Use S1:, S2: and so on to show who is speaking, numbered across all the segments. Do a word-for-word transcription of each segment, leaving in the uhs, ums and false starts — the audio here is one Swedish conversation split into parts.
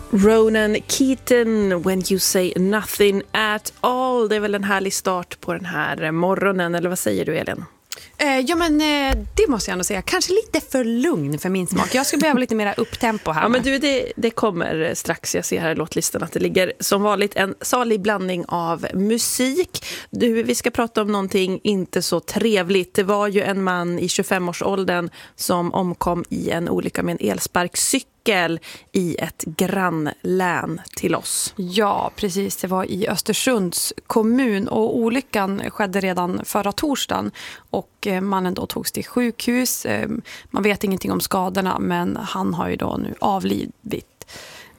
S1: Ronan Keaton, When You Say Nothing At All. Det är väl en härlig start på den här morgonen, eller vad säger du, Elin?
S2: Eh, ja men eh, det måste jag ändå säga. Kanske lite för lugn för min smak. Jag skulle behöva lite mer upptempo här.
S1: Ja men du, det, det kommer strax. Jag ser här i låtlistan att det ligger som vanligt en salig blandning av musik. Du, vi ska prata om någonting inte så trevligt. Det var ju en man i tjugofemårsåldern som omkom i en olycka med en elsparkcykel i ett grannlän till oss.
S2: Ja, precis. Det var i Östersunds kommun och olyckan skedde redan förra torsdagen och mannen då togs till sjukhus. Man vet ingenting om skadorna, men han har ju då nu avlidit.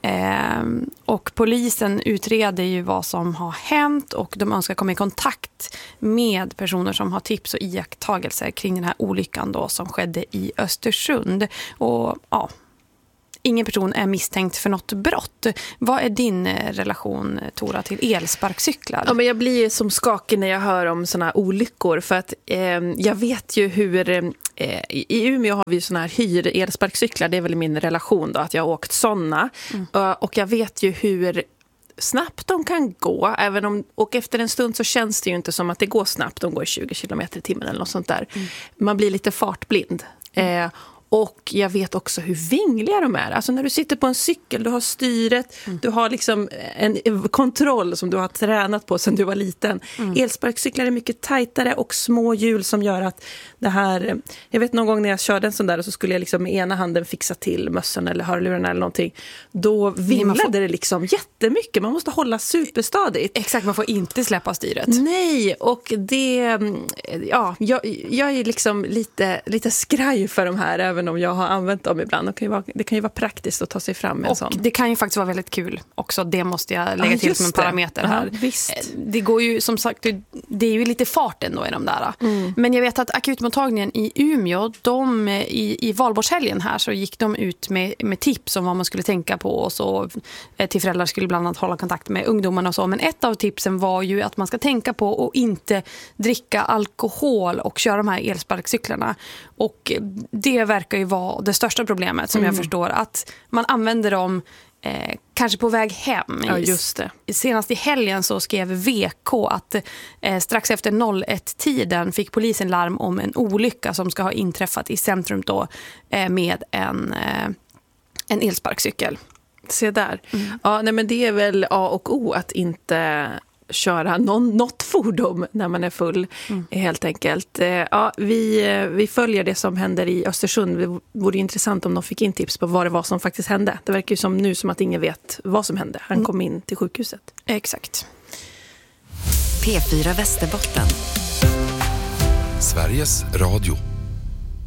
S2: Och polisen utreder ju vad som har hänt och de önskar komma i kontakt med personer som har tips och iakttagelser kring den här olyckan då som skedde i Östersund. Och ja, ingen person är misstänkt för något brott. Vad är din relation, Tora, till elsparkcyklar?
S1: Ja, men jag blir som skakig när jag hör om såna här olyckor. För att eh, jag vet ju hur... Eh, I Umeå har vi såna här hyr elsparkcyklar. Det är väl min relation då, att jag har åkt såna. Mm. Uh, och jag vet ju hur snabbt de kan gå. Även om, och efter en stund så känns det ju inte som att det går snabbt. De går tjugo kilometer i timmen eller något sånt där. Mm. Man blir lite fartblind. Mm. Eh, Och jag vet också hur vingliga de är. Alltså när du sitter på en cykel, du har styret, mm. du har liksom en kontroll som du har tränat på sedan du var liten. Mm. Elsparkcyklar är mycket tajtare och små hjul som gör att det här... Jag vet någon gång när jag körde en sån där och så skulle jag liksom med ena handen fixa till mössan eller hörlurarna eller någonting. Då vinglade får... det liksom jättemycket. Man måste hålla superstadigt.
S2: Exakt, man får inte släppa styret.
S1: Nej, och det... Ja, jag, jag är liksom lite, lite skraj för de här, även om jag har använt dem ibland. Det kan ju vara, det kan ju vara praktiskt att ta sig fram med en
S2: och
S1: sån.
S2: Det kan ju faktiskt vara väldigt kul också. Det måste jag lägga
S1: ja,
S2: till som en parameter här.
S1: Ja, visst.
S2: Det går ju som sagt, det är ju lite fart ändå i de där.
S1: Mm.
S2: Men jag vet att akutmottagningen i Umeå, de i, i valborgshelgen här så gick de ut med, med tips om vad man skulle tänka på och så till föräldrar skulle bland annat hålla kontakt med ungdomarna och så. Men ett av tipsen var ju att man ska tänka på att inte dricka alkohol och köra de här elsparkcyklarna. Och det verkar ju vara det största problemet som mm. jag förstår. Att man använder dem eh, kanske på väg hem.
S1: Ja, just det.
S2: Senast i helgen så skrev V K att eh, strax efter noll ett-tiden fick polisen larm om en olycka som ska ha inträffat i centrum då eh, med en, eh, en elsparkcykel.
S1: Se där.
S2: Mm.
S1: Ja, nej, men det är väl A och O att inte... köra någon, något fordon när man är full, mm. helt enkelt. Ja, vi, vi följer det som händer i Östersund. Det vore intressant om de fick in tips på vad det var som faktiskt hände. Det verkar ju som nu som att ingen vet vad som hände. Han mm. kom in till sjukhuset.
S2: Exakt.
S3: P fyra Västerbotten.
S4: Sveriges Radio.